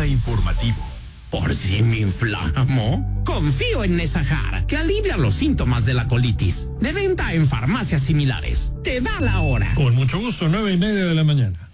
informativo. ¿Por si me inflamo? Confío en Nesajar, que alivia los síntomas de la colitis. De venta en farmacias similares. Te da la hora. Con mucho gusto, 9:30 de la mañana.